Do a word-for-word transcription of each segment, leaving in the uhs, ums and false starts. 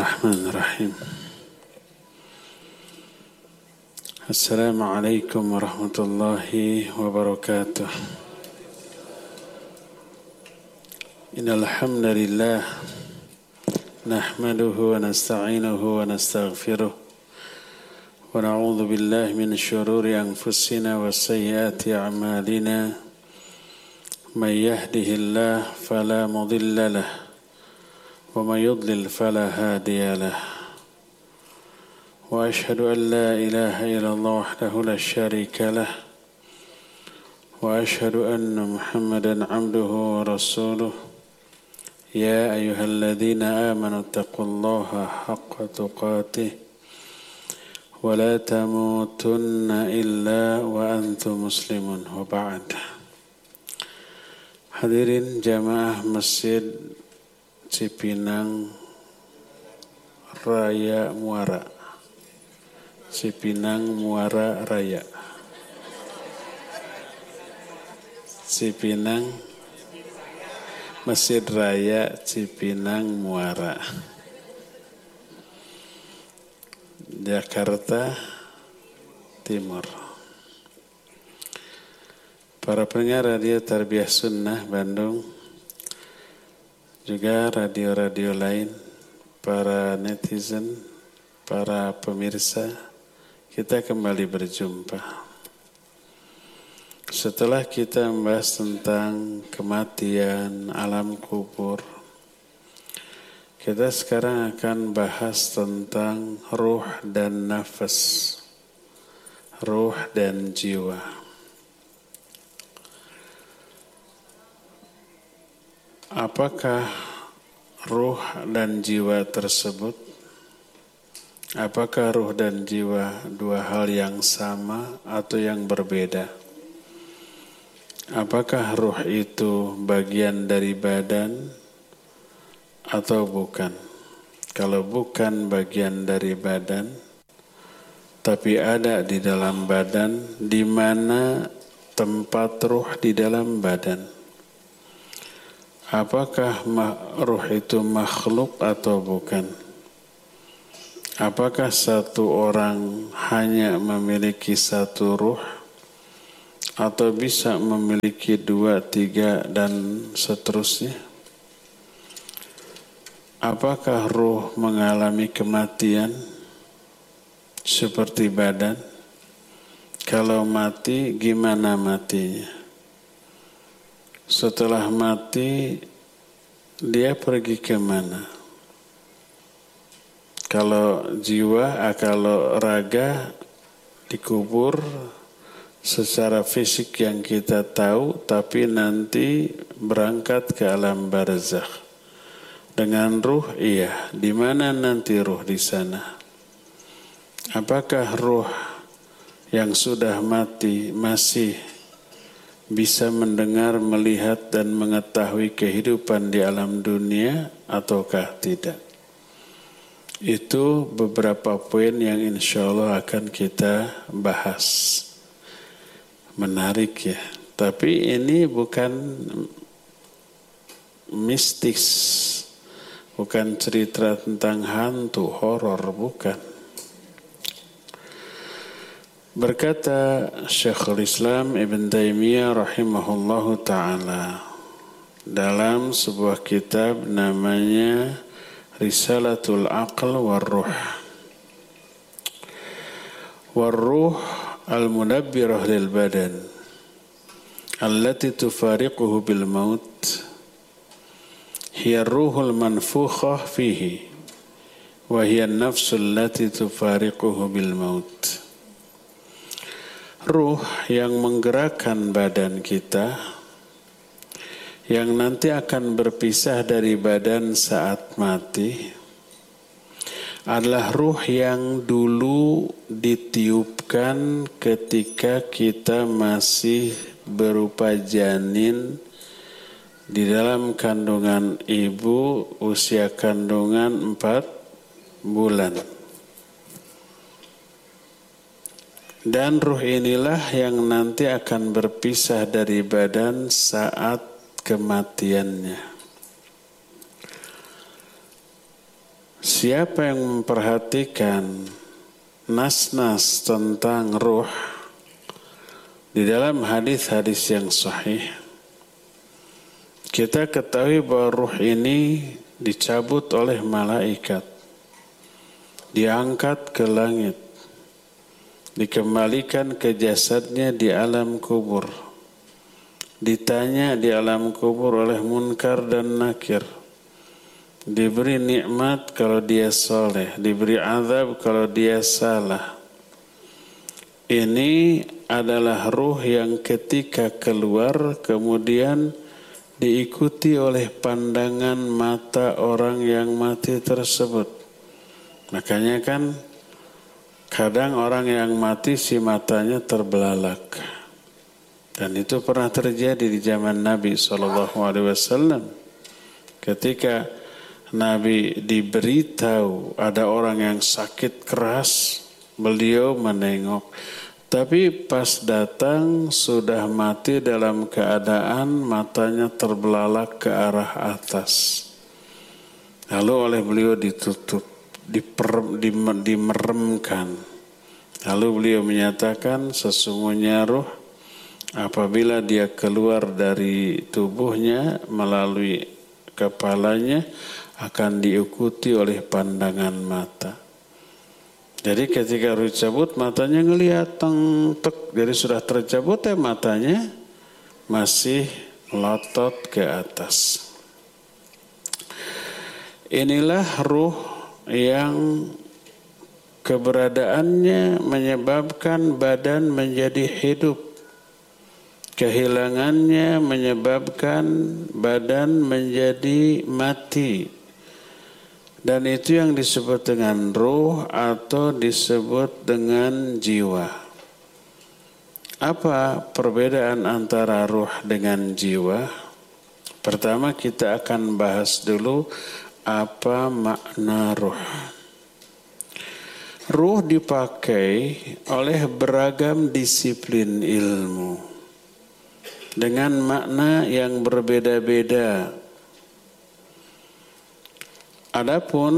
Bismillahirrahmanirrahim. Assalamualaikum warahmatullahi wabarakatuh. Innal hamdalillah nahmaduhu wa nasta'inuhu wa nastaghfiruh wa na'udzu billahi min shururi anfusina wa sayyiati a'malina. May yahdihillahu fala mudilla lahu ومن يضلل فلا هادي له وأشهد أن لا إله إلا الله وحده لا شريك له وأشهد أن محمدا عبده ورسوله يا أيها الذين آمنوا اتقوا الله حق تقاته ولا تموتن إلا وأنتم مسلمون وبعد. Hadirin jamaah Masjid Cipinang Raya Muara, Cipinang Muara Raya, Cipinang Masjid Raya Cipinang Muara, Jakarta Timur. Para pendengar radio Tarbiyah Sunnah Bandung, juga radio-radio lain, para netizen, para pemirsa, kita kembali berjumpa. Setelah kita membahas tentang kematian, alam kubur, kita sekarang akan bahas tentang ruh dan nafas, ruh dan jiwa. Apakah ruh dan jiwa tersebut, apakah ruh dan jiwa dua hal yang sama atau yang berbeda? Apakah ruh itu bagian dari badan atau bukan? Kalau bukan bagian dari badan, tapi ada di dalam badan, di mana tempat ruh di dalam badan? Apakah ruh itu makhluk atau bukan? Apakah satu orang hanya memiliki satu ruh atau bisa memiliki dua, tiga, dan seterusnya? Apakah ruh mengalami kematian seperti badan? Kalau mati, gimana matinya? Setelah mati, dia pergi ke mana? Kalau jiwa, kalau raga dikubur secara fisik yang kita tahu, tapi nanti berangkat ke alam barzakh. Dengan ruh, iya. Di mana nanti ruh di sana? Apakah ruh yang sudah mati masih bisa mendengar, melihat, dan mengetahui kehidupan di alam dunia ataukah tidak? Itu beberapa poin yang insya Allah akan kita bahas. Menarik ya. Tapi ini bukan mistis, bukan cerita tentang hantu, horor, bukan. Berkata Syekhul Islam Ibn Taimiyah rahimahullahu ta'ala dalam sebuah kitab namanya Risalatul Aql Warruh. Warruh al-munabbirah lil badan allati tufariquhu bil maut hiya ruhul manfukhah fihi wa hiya an-nafsul allati tufariquhu bil maut. Ruh yang menggerakkan badan kita, yang nanti akan berpisah dari badan saat mati, adalah ruh yang dulu ditiupkan ketika kita masih berupa janin di dalam kandungan ibu, usia kandungan empat bulan. Dan ruh inilah yang nanti akan berpisah dari badan saat kematiannya. Siapa yang memperhatikan nas-nas tentang ruh di dalam hadis-hadis yang sahih, kita ketahui bahwa ruh ini dicabut oleh malaikat, diangkat ke langit, dikembalikan ke jasadnya di alam kubur, ditanya di alam kubur oleh munkar dan nakir, diberi nikmat kalau dia soleh, diberi azab kalau dia salah. Ini adalah ruh yang ketika keluar kemudian diikuti oleh pandangan mata orang yang mati tersebut. Makanya kan kadang orang yang mati si matanya terbelalak. Dan itu pernah terjadi di zaman Nabi shallallahu alaihi wasallam. Ketika Nabi diberitahu ada orang yang sakit keras, beliau menengok. Tapi pas datang sudah mati dalam keadaan matanya terbelalak ke arah atas. Lalu oleh beliau ditutup, diper, dimeremkan. Lalu beliau menyatakan sesungguhnya ruh apabila dia keluar dari tubuhnya melalui kepalanya akan diikuti oleh pandangan mata. Jadi ketika ruh cabut matanya ngelihat tek, jadi sudah tercabut ya matanya masih melotot ke atas. Inilah ruh yang keberadaannya menyebabkan badan menjadi hidup. Kehilangannya menyebabkan badan menjadi mati. Dan itu yang disebut dengan ruh atau disebut dengan jiwa. Apa perbedaan antara ruh dengan jiwa? Pertama kita akan bahas dulu apa makna ruh. Ruh dipakai oleh beragam disiplin ilmu dengan makna yang berbeda-beda. Adapun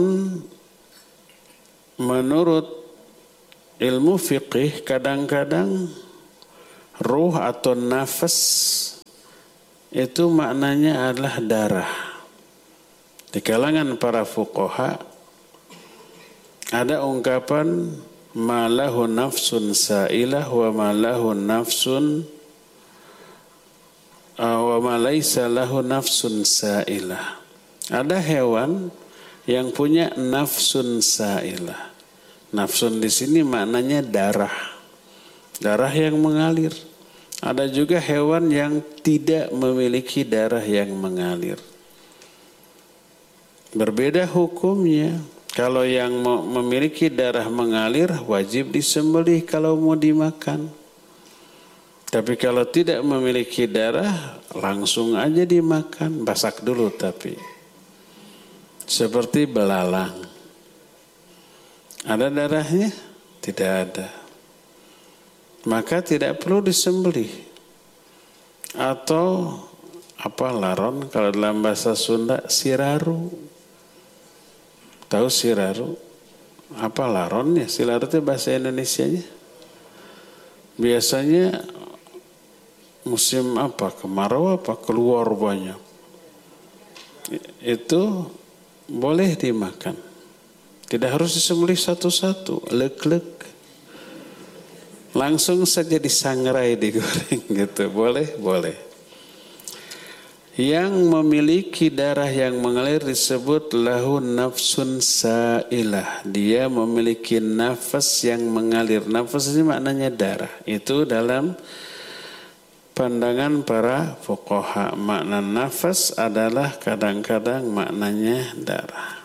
menurut ilmu fiqih kadang-kadang ruh atau nafas itu maknanya adalah darah. Di kalangan para fuqaha ada ungkapan ma lahu nafsun sa'ilah wa ma lahu nafsun wa ma laisa lahu nafsun sa'ilah. Ada hewan yang punya nafsun sa'ilah. Nafsun di sini maknanya darah. Darah yang mengalir. Ada juga hewan yang tidak memiliki darah yang mengalir. Berbeda hukumnya. Kalau yang memiliki darah mengalir wajib disembelih kalau mau dimakan. Tapi kalau tidak memiliki darah langsung aja dimakan. Basak dulu tapi. Seperti belalang. Ada darahnya? Tidak ada. Maka tidak perlu disembelih. Atau apa laron kalau dalam bahasa Sunda siraru. Tahu siraru? Apa laronnya? Siraru itu bahasa Indonesianya. Biasanya musim apa? Kemarau apa? Keluar banyak. Itu boleh dimakan. Tidak harus disembelih satu-satu, lek-lek. Langsung saja disangrai, digoreng gitu. Boleh? Boleh. Yang memiliki darah yang mengalir disebut lahu nafsun sa'ilah. Dia memiliki nafas yang mengalir. Nafas ini maknanya darah. Itu dalam pandangan para fuqaha, makna nafas adalah kadang-kadang maknanya darah.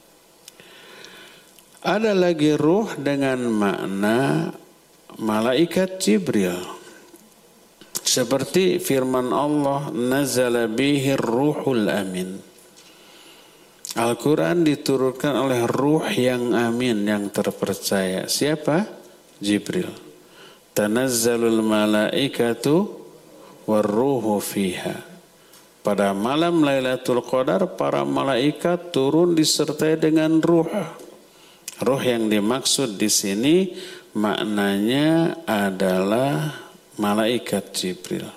Ada lagi ruh dengan makna malaikat Jibril. Seperti firman Allah, nazala bihi ruhul amin. Al-Quran diturunkan oleh ruh yang amin, yang terpercaya. Siapa? Jibril. Tanazzalul malaikatu warruhu fiha. Pada malam Lailatul Qadar para malaikat turun disertai dengan ruh. Ruh yang dimaksud di sini maknanya adalah malaikat Jibril.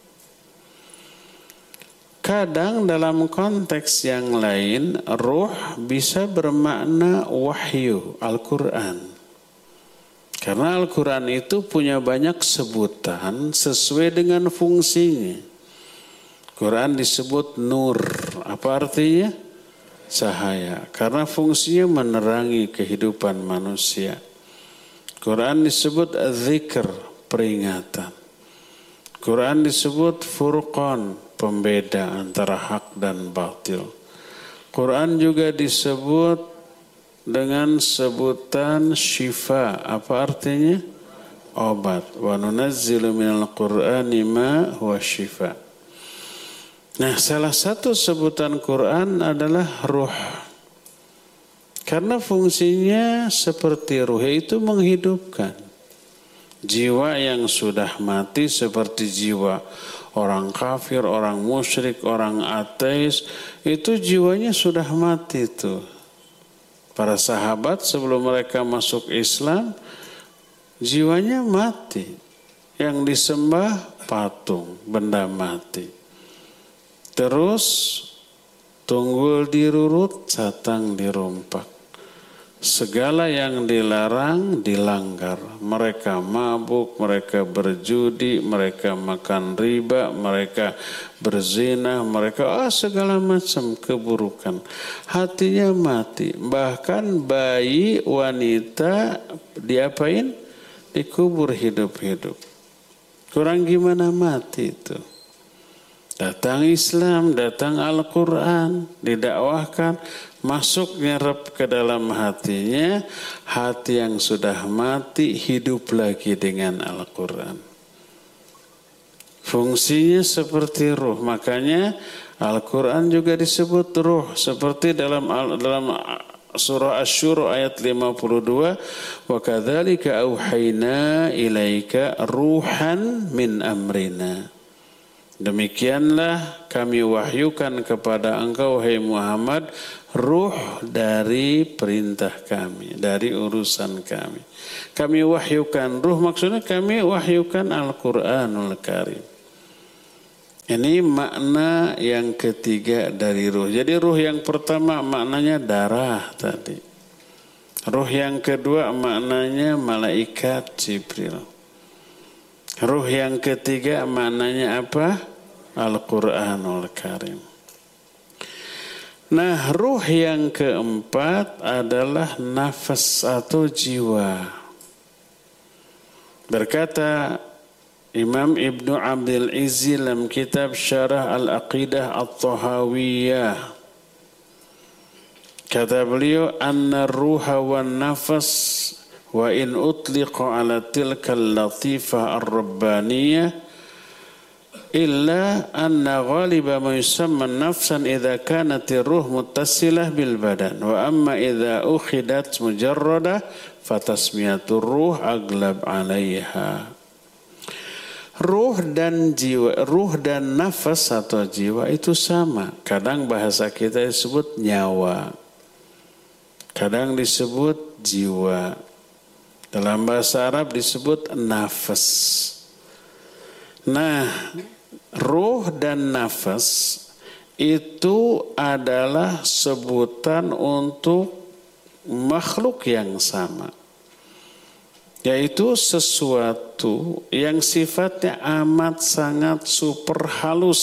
Kadang dalam konteks yang lain, ruh bisa bermakna wahyu, Al-Quran. Karena Al-Quran itu punya banyak sebutan sesuai dengan fungsinya. Quran disebut nur, apa artinya? Cahaya, karena fungsinya menerangi kehidupan manusia. Quran disebut zikr, peringatan. Quran disebut furqan, pembeda antara hak dan batil. Quran juga disebut dengan sebutan syifa. Apa artinya? Obat. Wa nunazzilu minal Qur'ani ma huwa syifa. Nah, salah satu sebutan Quran adalah ruh. Karena fungsinya seperti ruh, yaitu menghidupkan. Jiwa yang sudah mati seperti jiwa orang kafir, orang musyrik, orang ateis, itu jiwanya sudah mati itu. Para sahabat sebelum mereka masuk Islam, jiwanya mati. Yang disembah patung, benda mati. Terus tunggul dirurut, catang dirumpak. Segala yang dilarang dilanggar. Mereka mabuk, mereka berjudi, mereka makan riba, mereka berzina, mereka ah, segala macam keburukan. Hatinya mati. Bahkan bayi wanita diapain? Dikubur hidup-hidup. Kurang gimana mati itu? Datang Islam, datang Al-Quran, didakwahkan, masuk nyerap ke dalam hatinya, hati yang sudah mati hidup lagi dengan Al-Quran. Fungsinya seperti ruh, makanya Al-Quran juga disebut ruh, seperti dalam dalam surah Asy-Syura ayat lima puluh dua, wa kadzalika auhayna ilaika ruhan min amrina. Demikianlah kami wahyukan kepada engkau, wahai Muhammad, ruh dari perintah kami, dari urusan kami. Kami wahyukan ruh, maksudnya kami wahyukan Al-Quranul Karim. Ini makna yang ketiga dari ruh. Jadi ruh yang pertama maknanya darah tadi. Ruh yang kedua maknanya malaikat Jibril. Ruh yang ketiga maknanya apa? Al-Quranul Karim. Nah, ruh yang keempat adalah nafas atau jiwa. Berkata Imam Ibnu Abdul Izzi dalam kitab Syarah Al-Aqidah At-Tahawiyah, kata beliau, anna ruha wan nafas wa in utliqa ala tilka al-latifah ar-rabbaniyah illa anna ghaliba ma yusamma nafsan idza kanat ar-ruh muttasilah bil badan wa amma idza ukhidat mujarrada fatasmiyatur ruh aglab 'alaiha. Ruh dan jiwa, ruh dan nafas atau jiwa itu sama. Kadang bahasa kita disebut nyawa, kadang disebut jiwa. Dalam bahasa Arab disebut nafas. Nah, ruh dan nafas itu adalah sebutan untuk makhluk yang sama. Yaitu sesuatu yang sifatnya amat sangat super halus.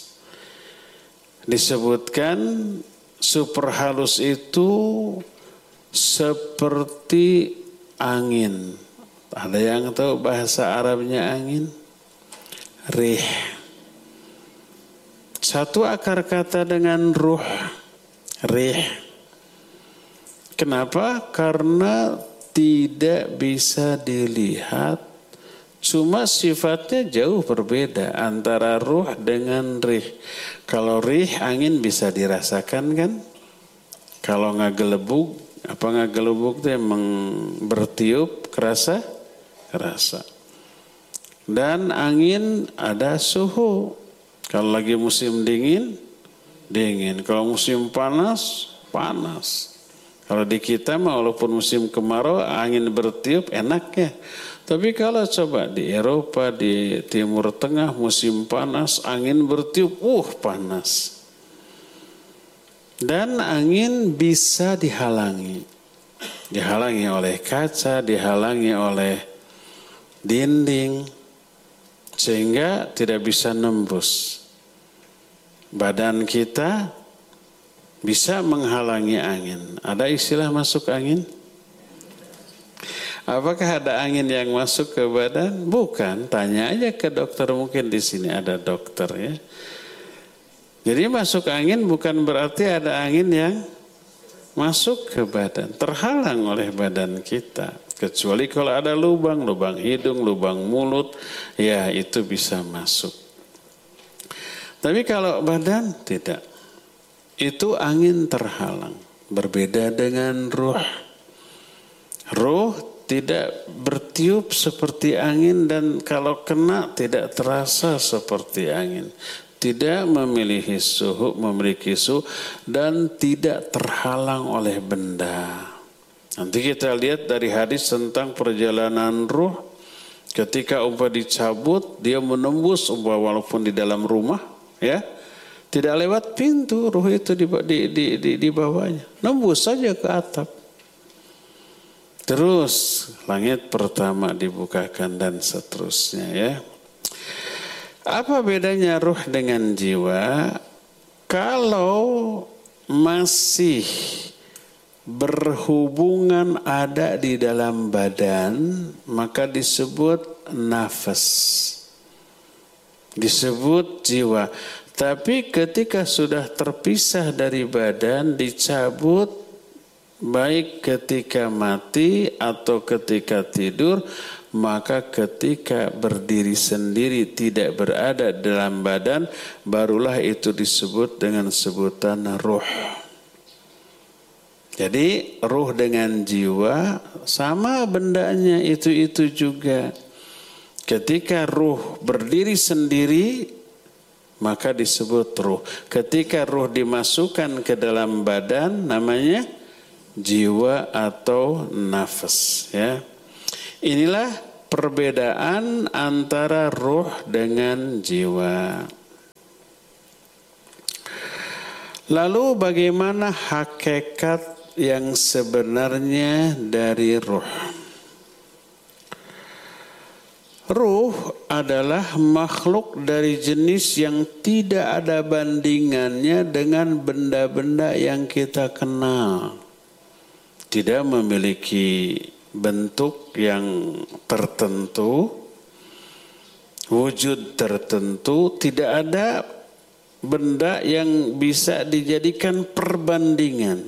Disebutkan super halus itu seperti angin. Ada yang tahu bahasa Arabnya angin? Rih. Satu akar kata dengan ruh. Rih. Kenapa? Karena tidak bisa dilihat. Cuma sifatnya jauh berbeda antara ruh dengan rih. Kalau rih angin bisa dirasakan kan? Kalau ngagelebuk, apa ngagelebuk itu emang bertiup, kerasa? Kerasa. Dan angin ada suhu. Kalau lagi musim dingin, dingin. Kalau musim panas, panas. Kalau di kita mah walaupun musim kemarau, angin bertiup enak ya. Tapi kalau coba di Eropa, di Timur Tengah musim panas, angin bertiup, uh panas. Dan angin bisa dihalangi. Dihalangi oleh kaca, dihalangi oleh dinding, sehingga tidak bisa nembus. Badan kita bisa menghalangi angin. Ada istilah masuk angin? Apakah ada angin yang masuk ke badan? Bukan. Tanya aja ke dokter, mungkin di sini ada dokter ya. Jadi masuk angin bukan berarti ada angin yang masuk ke badan, terhalang oleh badan kita. Kecuali kalau ada lubang, lubang hidung, lubang mulut, ya itu bisa masuk. Tapi kalau badan tidak, itu angin terhalang. Berbeda dengan ruh. Ruh tidak bertiup seperti angin dan kalau kena tidak terasa seperti angin. Tidak memiliki suhu, memiliki suhu dan tidak terhalang oleh benda. Nanti kita lihat dari hadis tentang perjalanan ruh. Ketika umpah dicabut, dia menembus umpah walaupun di dalam rumah, ya, tidak lewat pintu, ruh itu di, di, di, di, di bawahnya, nembus saja ke atap. Terus langit pertama dibukakan dan seterusnya ya. Apa bedanya ruh dengan jiwa? Kalau masih berhubungan ada di dalam badan, maka disebut nafas, disebut jiwa. Tapi ketika sudah terpisah dari badan, dicabut, baik ketika mati atau ketika tidur, maka ketika berdiri sendiri tidak berada dalam badan, barulah itu disebut dengan sebutan ruh. Jadi ruh dengan jiwa sama bendanya, itu-itu juga. Ketika ruh berdiri sendiri, maka disebut ruh. Ketika ruh dimasukkan ke dalam badan, namanya jiwa atau nafas, ya. Inilah perbedaan antara ruh dengan jiwa. Lalu bagaimana hakikat yang sebenarnya dari ruh? Ruh adalah makhluk dari jenis yang tidak ada bandingannya dengan benda-benda yang kita kenal. Tidak memiliki bentuk yang tertentu, wujud tertentu, tidak ada benda yang bisa dijadikan perbandingan.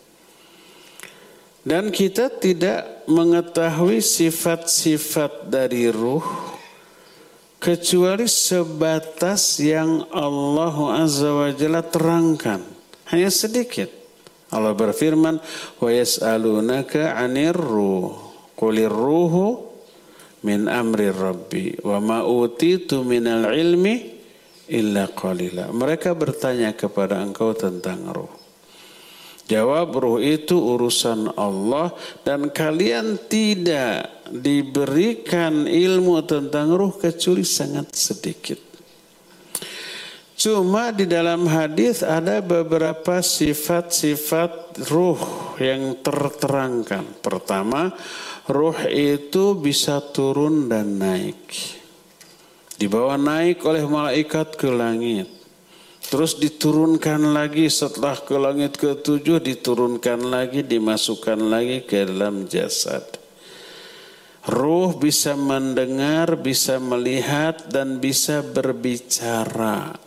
Dan kita tidak mengetahui sifat-sifat dari ruh kecuali sebatas yang Allah Azza wa Jalla terangkan, hanya sedikit. Allah berfirman, wa yas'alunaka 'anir ruh qulir ruhu min amri rabbi wa ma utitu minal ilmi illa qalila. Mereka bertanya kepada engkau tentang ruh. Jawab, ruh itu urusan Allah dan kalian tidak diberikan ilmu tentang ruh kecuali sangat sedikit. Cuma di dalam hadis ada beberapa sifat-sifat ruh yang terterangkan. Pertama, ruh itu bisa turun dan naik. Dibawa naik oleh malaikat ke langit. Terus diturunkan lagi setelah ke langit ketujuh, diturunkan lagi, dimasukkan lagi ke dalam jasad. Ruh bisa mendengar, bisa melihat, dan bisa berbicara.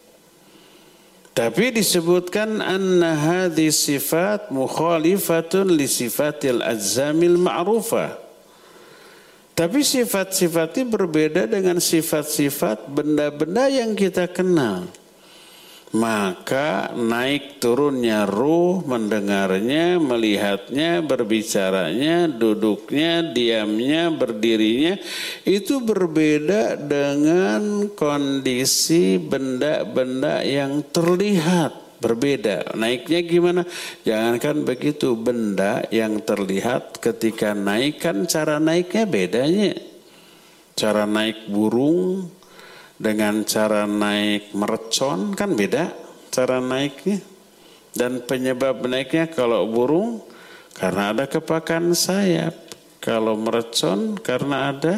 Tapi disebutkan anna hadhi sifat mukhalifatun li sifatil ajzamil ma'rufah. Tapi sifat-sifatnya berbeda dengan sifat-sifat benda-benda yang kita kenal. maka naik turunnya ruh, mendengarnya, melihatnya, berbicaranya, duduknya, diamnya, berdirinya, itu berbeda dengan kondisi benda-benda yang terlihat. Berbeda. Naiknya gimana? Jangankan begitu, benda yang terlihat ketika naik kan cara naiknya bedanya. Cara naik burung dengan cara naik mercon kan beda cara naiknya. Dan penyebab naiknya kalau burung karena ada kepakan sayap. Kalau mercon karena ada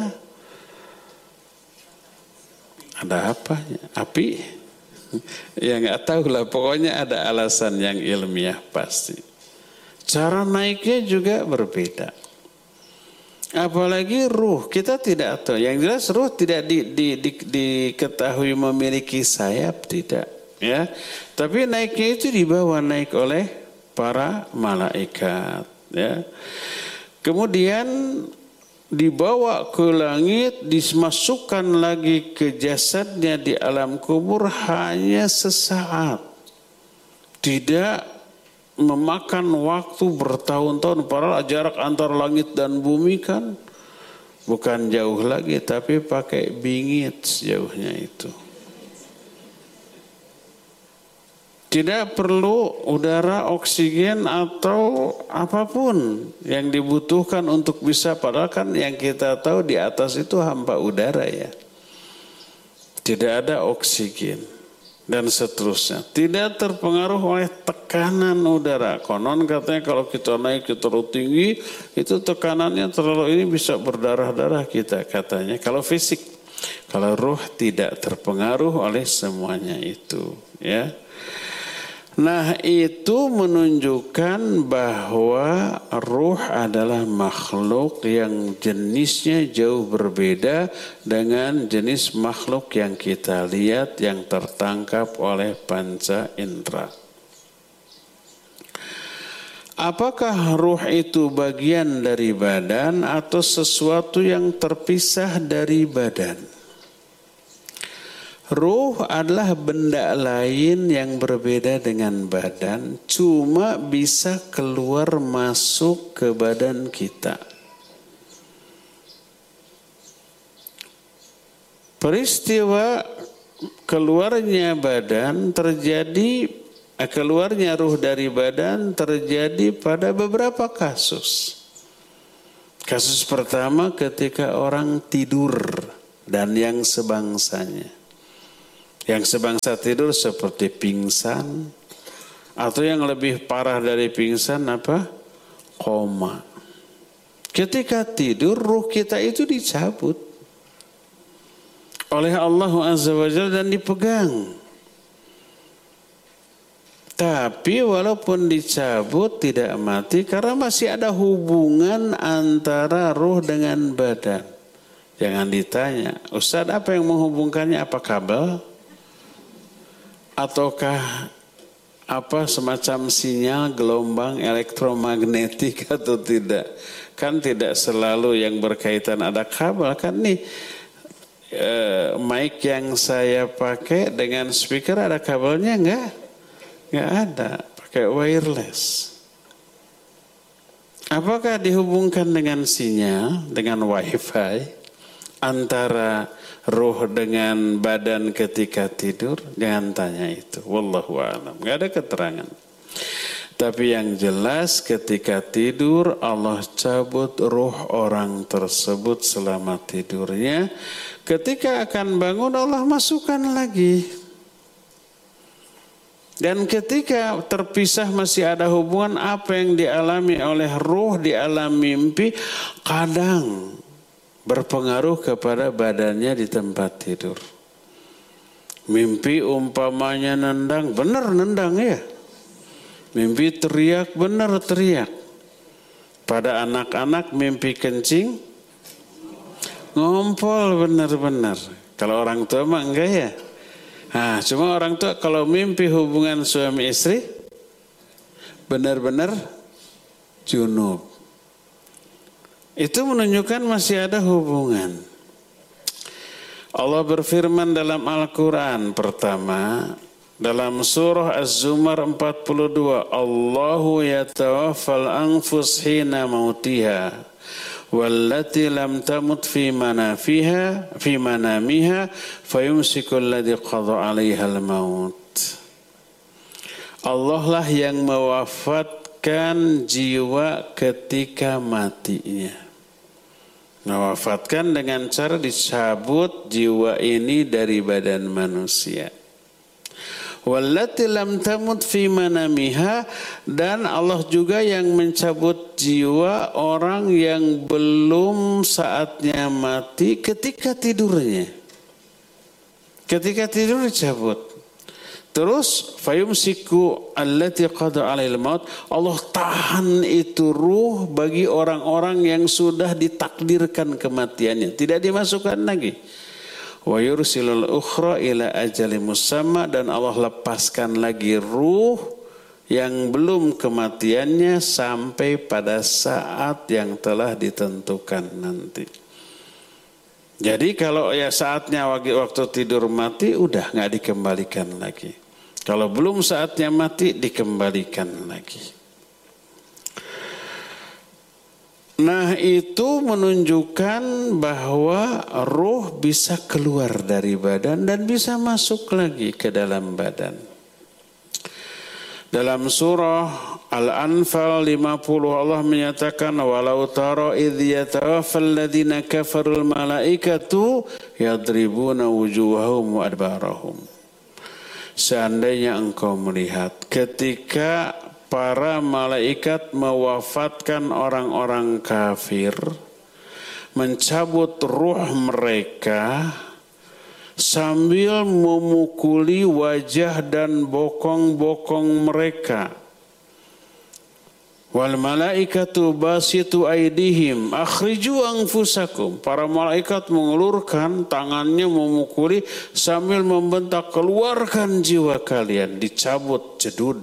ada apa? Api? Ya nggak tahu lah. Pokoknya ada alasan yang ilmiah pasti. Cara naiknya juga berbeda. Apalagi ruh, kita tidak tahu. Yang jelas ruh tidak di, di, di, diketahui memiliki sayap, tidak. Ya, tapi naiknya itu dibawa naik oleh para malaikat. Ya, kemudian dibawa ke langit, dimasukkan lagi ke jasadnya di alam kubur hanya sesaat. Tidak memakan waktu bertahun-tahun, padahal jarak antar langit dan bumi kan bukan jauh lagi, tapi pakai bingit jauhnya itu. Tidak perlu udara, oksigen atau apapun yang dibutuhkan untuk bisa, padahal kan yang kita tahu di atas itu hampa udara ya. Tidak ada oksigen. Dan seterusnya. Tidak terpengaruh oleh tekanan udara. Konon katanya kalau kita naik ke terlalu tinggi, itu tekanannya terlalu ini bisa berdarah-darah kita katanya. Kalau fisik, kalau ruh tidak terpengaruh oleh semuanya itu. Ya. Nah itu menunjukkan bahwa ruh adalah makhluk yang jenisnya jauh berbeda dengan jenis makhluk yang kita lihat yang tertangkap oleh panca indera. Apakah ruh itu bagian dari badan atau sesuatu yang terpisah dari badan? Ruh adalah benda lain yang berbeda dengan badan, cuma bisa keluar masuk ke badan kita. Peristiwa keluarnya badan terjadi, keluarnya ruh dari badan terjadi pada beberapa kasus. Kasus pertama ketika orang tidur dan yang sebangsanya. Yang sebangsa tidur seperti pingsan, atau yang lebih parah dari pingsan apa? Koma. Ketika tidur ruh kita itu dicabut oleh Allah Azza wa Jalla dan dipegang. Tapi walaupun dicabut tidak mati karena masih ada hubungan antara ruh dengan badan. Jangan ditanya, Ustaz apa yang menghubungkannya? Apa kabel? Ataukah apa semacam sinyal gelombang elektromagnetik atau tidak? Kan tidak selalu yang berkaitan ada kabel. Kan nih eh, mic yang saya pakai dengan speaker ada kabelnya enggak? Enggak ada, pakai wireless. Apakah dihubungkan dengan sinyal, dengan wifi antara ruh dengan badan ketika tidur? Jangan tanya itu. Wallahu a'lam. Enggak ada keterangan. Tapi yang jelas ketika tidur Allah cabut ruh orang tersebut selama tidurnya. Ketika akan bangun Allah masukkan lagi. Dan ketika terpisah masih ada hubungan apa yang dialami oleh ruh di alam mimpi kadang berpengaruh kepada badannya di tempat tidur. Mimpi umpamanya nendang, benar nendang ya. Mimpi teriak, benar teriak. Pada anak-anak mimpi kencing, ngompol benar-benar. Kalau orang tua mah enggak ya. Nah, cuma orang tua kalau mimpi hubungan suami istri, benar-benar junub. Itu menunjukkan masih ada hubungan. Allah berfirman dalam Al-Quran pertama, Dalam surah Az-Zumar empat puluh dua, Allahu yatawaffal anfus hina mautiha wallati lam tamut fi manafiha fi manamiha fayumsiku alladhi qada 'alaiha al-maut. Allah lah yang mewafatkan jiwa ketika matinya. Mewafatkan dengan cara dicabut jiwa ini dari badan manusia. Wallati lam tamut fi manamiha, dan Allah juga yang mencabut jiwa orang yang belum saatnya mati ketika tidurnya. Ketika tidur dicabut. Terus fayumsiku allati qada 'alaihal maut, Allah tahan itu ruh bagi orang-orang yang sudah ditakdirkan kematiannya, tidak dimasukkan lagi. Wa yursilul ukhra ila ajali musamma, dan Allah lepaskan lagi ruh yang belum kematiannya sampai pada saat yang telah ditentukan nanti. Jadi kalau ya saatnya waktu tidur mati udah nggak dikembalikan lagi. Kalau belum saatnya mati dikembalikan lagi. Nah, itu menunjukkan bahwa ruh bisa keluar dari badan dan bisa masuk lagi ke dalam badan. Dalam surah Al-Anfal lima puluh Allah menyatakan walau tara idh yatawaffal ladzina kafarul malaikatu yadribuna wujuhahum wa adbarahum. Seandainya engkau melihat ketika para malaikat mewafatkan orang-orang kafir, mencabut ruh mereka sambil memukuli wajah dan bokong-bokong mereka. Wal malaikatu basitu aidihim akhriju anfusakum. Para malaikat mengulurkan tangannya memukuli sambil membentak, keluarkan jiwa kalian, dicabut jedud.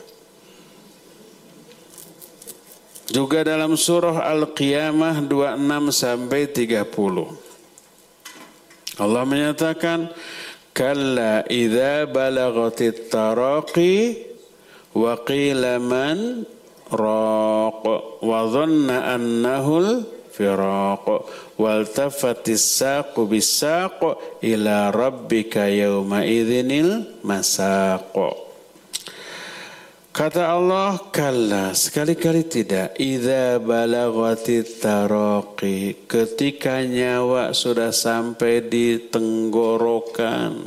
Juga dalam surah Al-Qiyamah dua puluh enam sampai tiga puluh. Allah menyatakan, kalla idza balagatit taraqi wa qila man raq wa dhanna annahul firaq wal tafatis saqu bisaq ila rabbika yawma idzinil masaq. Kata Allah, kalla, sekali-kali tidak. Idza balagatit taraqi, ketika nyawa sudah sampai di tenggorokan.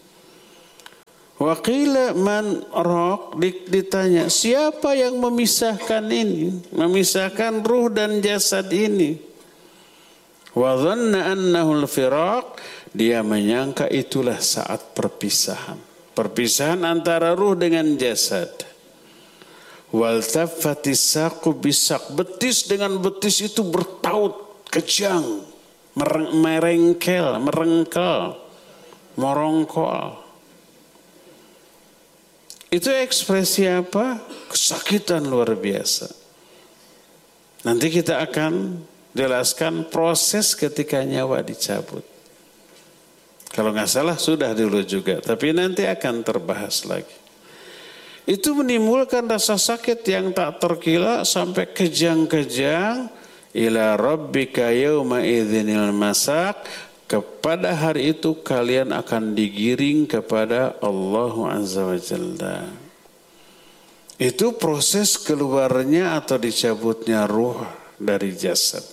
Wa qila man raq, ditanya, siapa yang memisahkan ini? Memisahkan ruh dan jasad ini. Wa dhanna annahu al-firaq, dia menyangka itulah saat perpisahan. Perpisahan antara ruh dengan jasad. Wal tafatis saqu bisaq, betis dengan betis itu bertaut, kejang, merengkel, merengkel, merongkol. Itu ekspresi apa? Kesakitan luar biasa. Nanti kita akan jelaskan proses ketika nyawa dicabut. Kalau nggak salah sudah dulu juga, tapi nanti akan terbahas lagi. Itu menimbulkan rasa sakit yang tak terkira sampai kejang-kejang. Ila rabbika yawma idzinil masaq, kepada hari itu kalian akan digiring kepada Allah Azza wa Jalla. Itu proses keluarnya atau dicabutnya ruh dari jasad.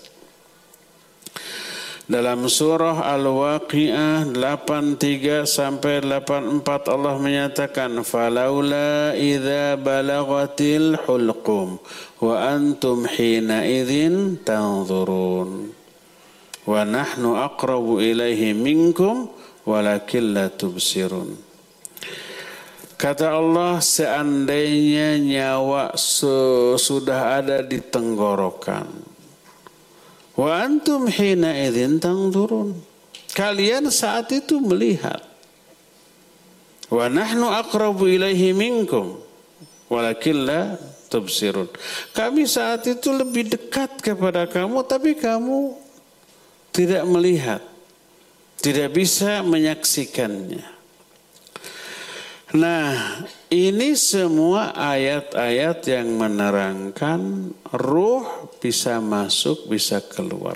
Dalam surah Al-Waqi'ah delapan puluh tiga sampai delapan puluh empat Allah menyatakan falaula idza balagatil hulqum wa antum hina idzin tanzurun wa nahnu aqrabu ilaihi minkum walakin la tubsirun. Kata Allah, seandainya nyawa sudah ada di tenggorokan, wa antum hina idzin tanzurun, kalian saat itu melihat. Wa nahnu aqrabu ilaihi minkum walakin la tubsirun, kami saat itu lebih dekat kepada kamu tapi kamu tidak melihat, tidak bisa menyaksikannya. Nah, ini semua ayat-ayat yang menerangkan ruh bisa masuk, bisa keluar.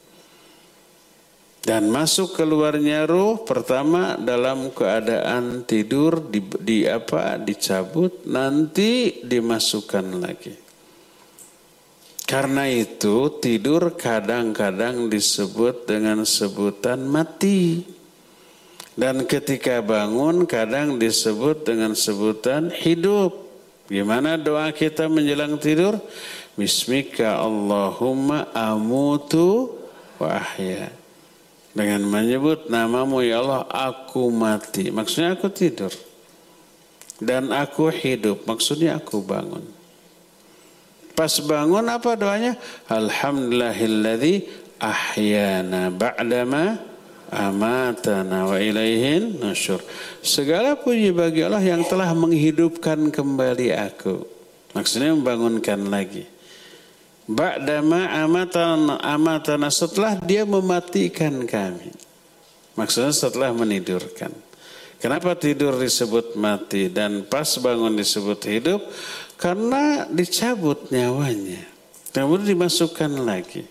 Dan masuk keluarnya ruh pertama dalam keadaan tidur di, di apa dicabut, nanti dimasukkan lagi. Karena itu tidur kadang-kadang disebut dengan sebutan mati. Dan ketika bangun kadang disebut dengan sebutan hidup. Gimana doa kita menjelang tidur? Bismika Allahumma amutu wa ahya. Dengan menyebut namamu ya Allah aku mati. Maksudnya aku tidur. Dan aku hidup. Maksudnya aku bangun. Pas bangun apa doanya? Alhamdulillahilladzi ahyana ba'dama amatana wa ilaihin nusyur. Segala puji bagi Allah yang telah menghidupkan kembali aku. Maksudnya membangunkan lagi. Ba'dama amatana, amatana setelah dia mematikan kami. Maksudnya setelah menidurkan. Kenapa tidur disebut mati dan pas bangun disebut hidup? Karena dicabut nyawanya. Kemudian dimasukkan lagi.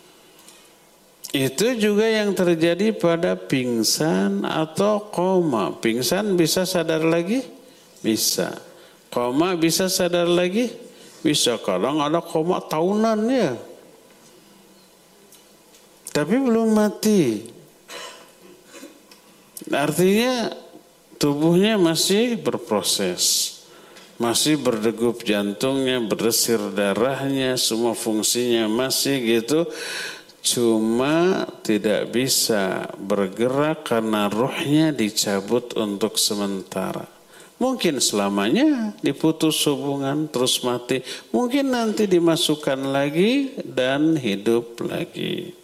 Itu juga yang terjadi pada pingsan atau koma. Pingsan bisa sadar lagi? Bisa. Koma bisa sadar lagi? Bisa. Kadang ada koma tahunan ya. Tapi belum mati. Artinya tubuhnya masih berproses. Masih berdegup jantungnya, berdesir darahnya, semua fungsinya masih gitu. Cuma tidak bisa bergerak karena ruhnya dicabut untuk sementara. Mungkin selamanya diputus hubungan terus mati. Mungkin nanti dimasukkan lagi dan hidup lagi.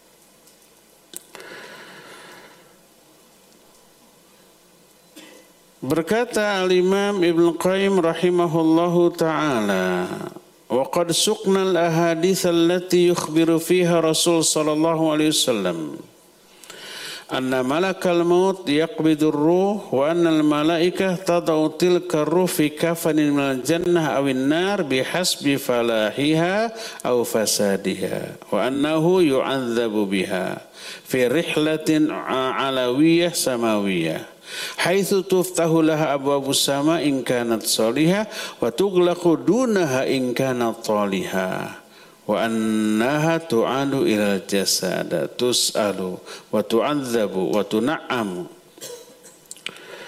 Berkata Al-Imam Ibn Qayyim rahimahullahu ta'ala, وقد سقنا الأحاديث التي يخبر فيها رسول صلى الله عليه وسلم أن ملك الموت يقبض الروح وأن الملائكة تضع تلك الروح في كفن من الجنة أو النار بحسب فلاحها أو فسادها وأنه يعذب بها في رحلة علوية سماوية حيث تفتح لها أبواب السماء إن كانت صالحة وتغلق دونها إن كانت طالحة وأنها تعاد إلى الجسد تسأل وتعذب وتنعم